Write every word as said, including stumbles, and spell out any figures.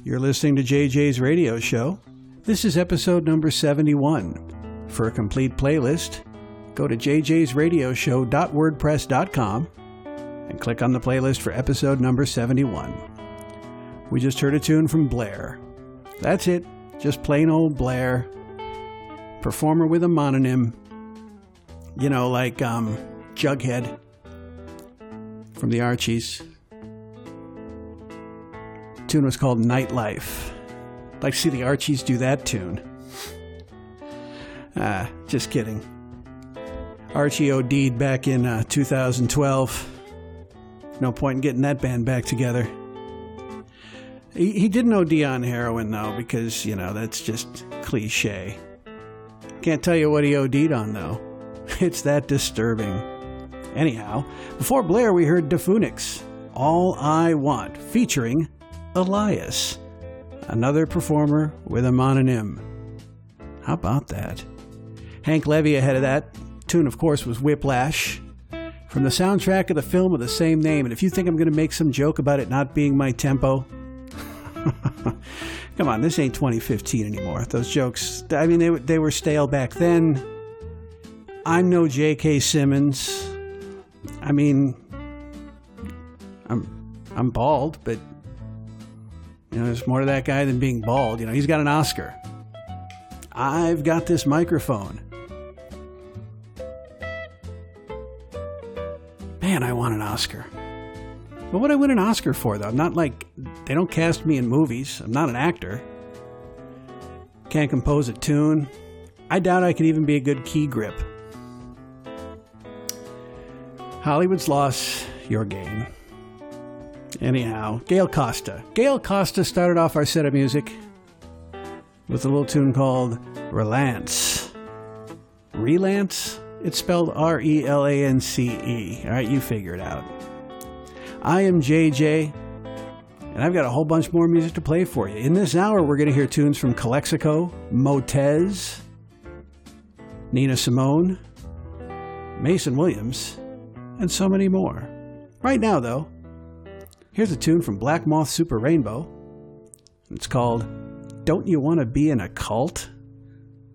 You're listening to J J's Radio Show. This is episode number seventy-one. For a complete playlist, go to j j's radio show dot wordpress dot com and click on the playlist for episode number seventy-one. We just heard a tune from Blair. That's it, just plain old Blair. Performer with a mononym. You know, like um, Jughead from the Archies. The tune was called Nightlife. I'd like to see the Archies do that tune. Ah, just kidding. Archie OD'd back in uh, two thousand twelve. No point in getting that band back together. He, he didn't O D on heroin, though, because, you know, that's just cliche. Can't tell you what he O D'd on, though. It's that disturbing. Anyhow, before Blair, we heard Defunix, All I Want, featuring Elias, another performer with a mononym. How about that? Hank Levy ahead of that. Tune, of course, was Whiplash, from the soundtrack of the film of the same name. And if you think I'm going to make some joke about it not being my tempo, come on, this ain't twenty fifteen anymore. Those jokes, I mean, they, they were stale back then. I'm no J K. Simmons. I mean, I'm I'm bald, but, you know, there's more to that guy than being bald. You know, he's got an Oscar. I've got this microphone. Man, I want an Oscar. What would I win an Oscar for, though? I'm not like, they don't cast me in movies. I'm not an actor. Can't compose a tune. I doubt I could even be a good key grip. Hollywood's loss, your gain. Anyhow, Gail Costa. Gail Costa started off our set of music with a little tune called Relance. Relance? It's spelled R E L A N C E. All right, you figure it out. I am J J, and I've got a whole bunch more music to play for you. In this hour, we're going to hear tunes from Calexico, Motez, Nina Simone, Mason Williams, and so many more. Right now, though, here's a tune from Black Moth Super Rainbow. It's called Don't You Want to Be in a Cult?